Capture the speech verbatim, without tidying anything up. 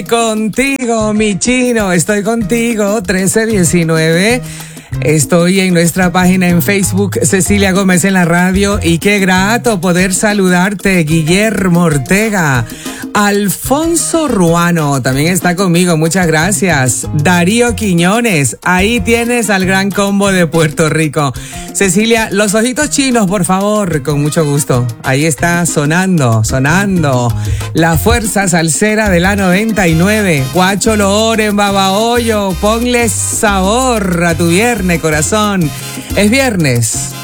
Contigo, mi chino, estoy contigo, trece diecinueve. Estoy en nuestra página en Facebook, Cecilia Gómez en la radio, y qué grato poder saludarte, Guillermo Ortega. Alfonso Ruano también está conmigo, muchas gracias. Darío Quiñones, ahí tienes al gran combo de Puerto Rico. Cecilia, los ojitos chinos, por favor, con mucho gusto. Ahí está sonando, sonando la fuerza salsera de la noventa y nueve. Guacho Loren, Babahoyo, ponle sabor a tu viernes, corazón. Es viernes.